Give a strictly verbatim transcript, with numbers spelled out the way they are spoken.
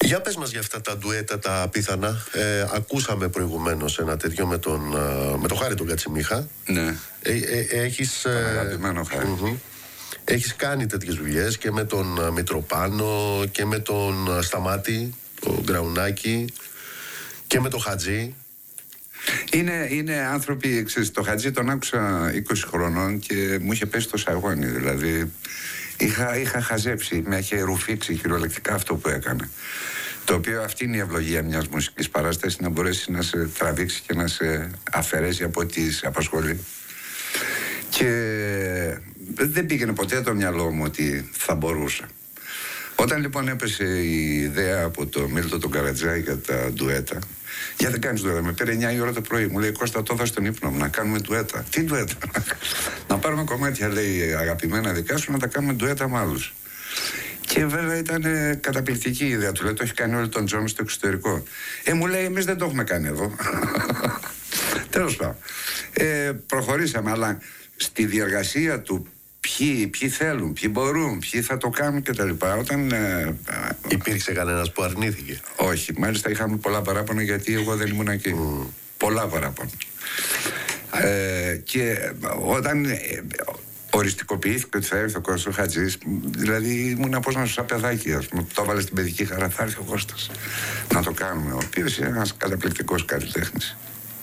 Για πες μας για αυτά τα ντουέτα τα απίθανα. Ε, ακούσαμε προηγουμένως ένα τέτοιο με τον, με τον Χάρη τον Κατσιμίχα. Ναι. Ε, ε, έχεις, τον αγαπημένο Χάρη. Mm-hmm. Έχεις κάνει τέτοιες δουλειές και με τον Μητροπάνο και με τον Σταμάτη, τον Γκραουνάκη και με τον Χατζή. Είναι, είναι άνθρωποι, ξέρεις, το Χατζή τον άκουσα είκοσι χρονών και μου είχε πέσει το σαγόνι, δηλαδή είχα, είχα χαζέψει, με είχε ρουφήξει κυριολεκτικά αυτό που έκανε. Το οποίο αυτή είναι η ευλογία μιας μουσικής παράστασης, να μπορέσει να σε τραβήξει και να σε αφαιρέσει από ό,τι σε απασχολεί. Και δεν πήγαινε ποτέ το μυαλό μου ότι θα μπορούσα. Όταν λοιπόν έπεσε η ιδέα από το Μίλτο τον Καρατζά για τα ντουέτα, για δεν κάνεις ντουέτα, με πήρε εννιά η ώρα το πρωί, μου λέει Κώστα, το έδωσε στον ύπνο μου, να κάνουμε ντουέτα. Τι ντουέτα? Να πάρουμε κομμάτια, λέει, αγαπημένα δικά σου, να τα κάνουμε ντουέτα με άλλους. Και βέβαια ήταν καταπληκτική η ιδέα του, λέει, το έχει κάνει όλο τον Τζον στο εξωτερικό. Ε, μου λέει, εμείς δεν το έχουμε κάνει εδώ. Τέλος πάντων. Ε, προχωρήσαμε, αλλά στη διαργασία του ποιοι, ποιοι θέλουν, ποιοι μπορούν, ποιοι θα το κάνουν κτλ. Όταν. Ε, Υπήρξε κανένας που αρνήθηκε? Όχι, μάλιστα είχαμε πολλά παράπονα γιατί εγώ δεν ήμουν εκεί. Mm. Πολλά παράπονα. Ε, και όταν ε, οριστικοποιήθηκε ότι θα έρθει ο Κώστας ο Χατζής, δηλαδή ήμουν πώς να σου σαν παιδάκι, ας πούμε, το έβαλε στην παιδική χαρά, θα έρθει ο Κώστας να το κάνουμε, ο οποίος είναι ένας καταπληκτικός καλλιτέχνης.